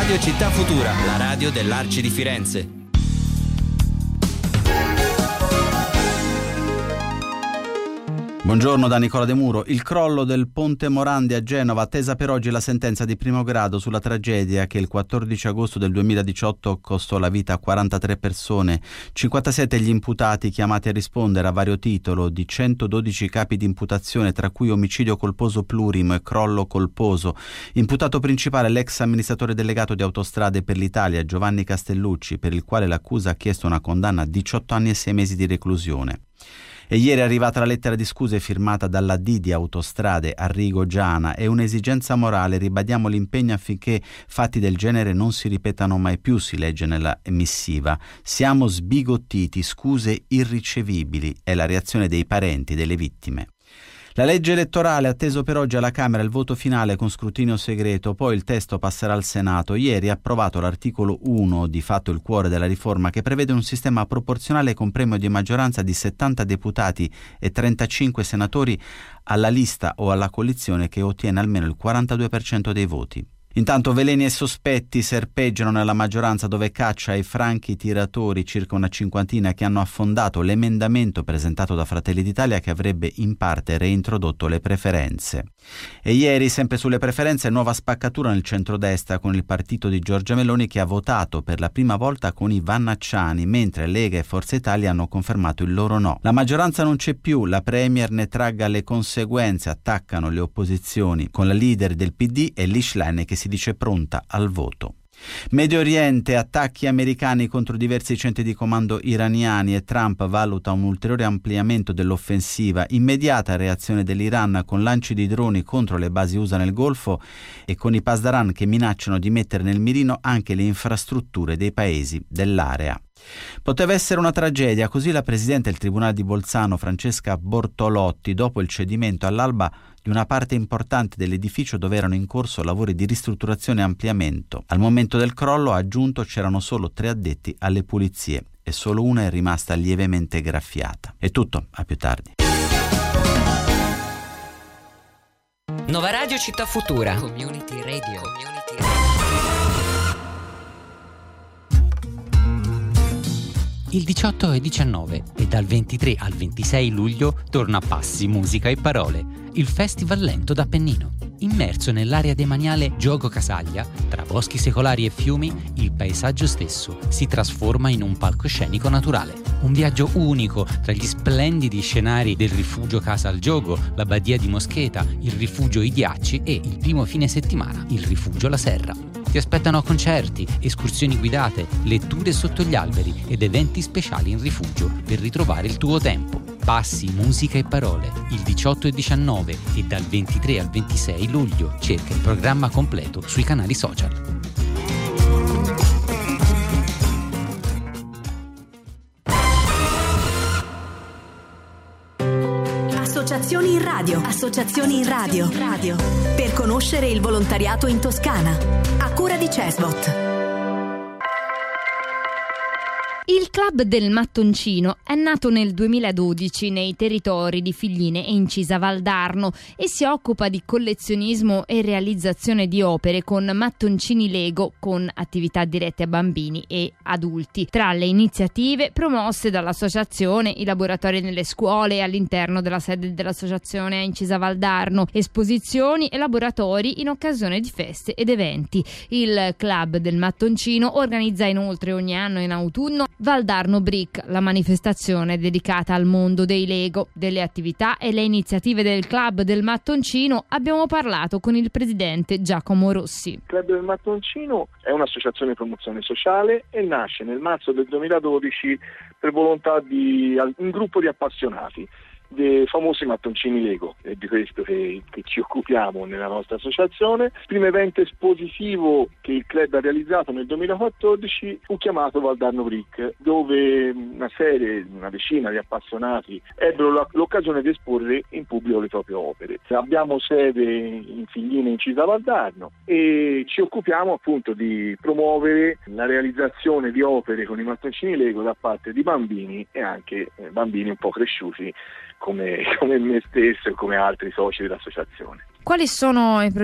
Radio Città Futura, la radio dell'Arci di Firenze. Buongiorno da Nicola De Muro. Il crollo del Ponte Morandi a Genova, attesa per oggi la sentenza di primo grado sulla tragedia che il 14 agosto del 2018 costò la vita a 43 persone, 57 gli imputati chiamati a rispondere a vario titolo di 112 capi di imputazione, tra cui omicidio colposo plurimo e crollo colposo. Imputato principale l'ex amministratore delegato di Autostrade per l'Italia Giovanni Castellucci, per il quale l'accusa ha chiesto una condanna a 18 anni e 6 mesi di reclusione. E ieri è arrivata la lettera di scuse firmata dalla D di Autostrade Arrigo Giana. È un'esigenza morale, ribadiamo l'impegno affinché fatti del genere non si ripetano mai più, si legge nella missiva. Siamo sbigottiti, scuse irricevibili, è la reazione dei parenti delle vittime. La legge elettorale, atteso per oggi alla Camera il voto finale con scrutinio segreto, poi il testo passerà al Senato. Ieri ha approvato l'articolo 1, di fatto il cuore della riforma, che prevede un sistema proporzionale con premio di maggioranza di 70 deputati e 35 senatori alla lista o alla coalizione che ottiene almeno il 42% dei voti. Intanto veleni e sospetti serpeggiano nella maggioranza, dove caccia ai franchi tiratori, circa una cinquantina, che hanno affondato l'emendamento presentato da Fratelli d'Italia che avrebbe in parte reintrodotto le preferenze. E ieri, sempre sulle preferenze, nuova spaccatura nel centrodestra con il partito di Giorgia Meloni, che ha votato per la prima volta con i vannacciani, mentre Lega e Forza Italia hanno confermato il loro no. La maggioranza non c'è più, la Premier ne tragga le conseguenze, attaccano le opposizioni, con la leader del PD e Lishlan che si dice pronta al voto. Medio Oriente, attacchi americani contro diversi centri di comando iraniani e Trump valuta un ulteriore ampliamento dell'offensiva. Immediata reazione dell'Iran con lanci di droni contro le basi USA nel Golfo e con i Pasdaran che minacciano di mettere nel mirino anche le infrastrutture dei paesi dell'area. Poteva essere una tragedia, così la presidente del Tribunale di Bolzano Francesca Bortolotti, dopo il cedimento all'alba di una parte importante dell'edificio dove erano in corso lavori di ristrutturazione e ampliamento. Al momento del crollo, ha aggiunto, c'erano solo 3 addetti alle pulizie e solo una è rimasta lievemente graffiata. È tutto, a più tardi. Nova Radio Città Futura. Community Radio. Il 18 e 19 e dal 23 al 26 luglio torna Passi, Musica e Parole, il festival lento d'Appennino. Immerso nell'area demaniale Giogo Casaglia, tra boschi secolari e fiumi, il paesaggio stesso si trasforma in un palcoscenico naturale. Un viaggio unico tra gli splendidi scenari del rifugio Casa al Giogo, la badia di Moscheta, il rifugio I Ghiacci e, il primo fine settimana, il rifugio La Serra. Ti aspettano concerti, escursioni guidate, letture sotto gli alberi ed eventi speciali in rifugio per ritrovare il tuo tempo. Passi, Musica e Parole, il 18 e 19 e dal 23 al 26 luglio. Cerca il programma completo sui canali social. Associazioni in radio. Associazioni in radio. Per conoscere il volontariato in Toscana. A cura di Cesbot. Il Club del Mattoncino è nato nel 2012 nei territori di Figline e Incisa Valdarno e si occupa di collezionismo e realizzazione di opere con mattoncini Lego, con attività dirette a bambini e adulti. Tra le iniziative promosse dall'associazione, i laboratori nelle scuole all'interno della sede dell'associazione a Incisa Valdarno, esposizioni e laboratori in occasione di feste ed eventi. Il Club del Mattoncino organizza inoltre ogni anno in autunno Valdarno Brick, la manifestazione dedicata al mondo dei Lego. Delle attività e le iniziative del Club del Mattoncino abbiamo parlato con il presidente Giacomo Rossi. Il Club del Mattoncino è un'associazione di promozione sociale e nasce nel marzo del 2012 per volontà di un gruppo di appassionati dei famosi mattoncini Lego. È di questo che ci occupiamo nella nostra associazione. Il primo evento espositivo che il club ha realizzato nel 2014 fu chiamato Valdarno Brick, dove una decina di appassionati ebbero l'occasione di esporre in pubblico le proprie opere. Abbiamo sede in Figline, Incisa Valdarno, e ci occupiamo appunto di promuovere la realizzazione di opere con i mattoncini Lego da parte di bambini e anche bambini un po' cresciuti come me stesso e come altri soci dell'associazione. Quali sono i